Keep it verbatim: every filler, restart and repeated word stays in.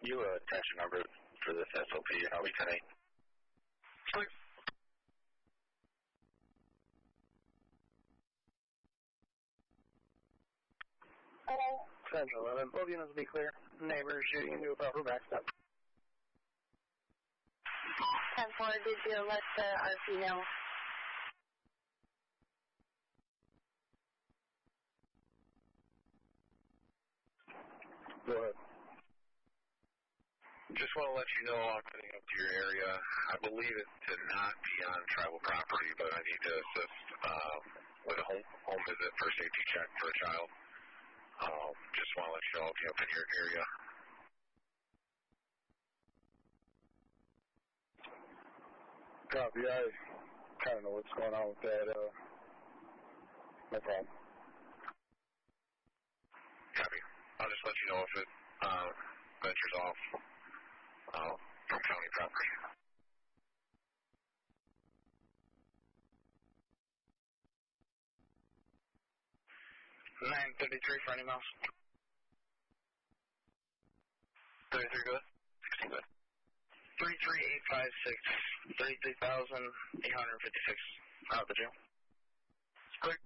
You uh, attach a number for this S O P, and I'll be ten eight. Sweet. Central eleven. Both units will be clear. Neighbor shooting into a proper backstop. ten four, did you let the R P know? Go ahead. Just want to let you know I'm heading up to your area. I believe it to not be on tribal property, but I need to assist um, with a home, home visit for a safety check for a child. Um, just want to let you know I'll be up in your area. Copy. I kind of know what's going on with that. Uh, no problem. Copy. I'll just let you know if it uh, ventures off uh, from county property. nine thirty-three for any miles. thirty-three good? sixteen good. three three eight five six, thirty-three thousand eight hundred fifty-six out of the jail. Quick.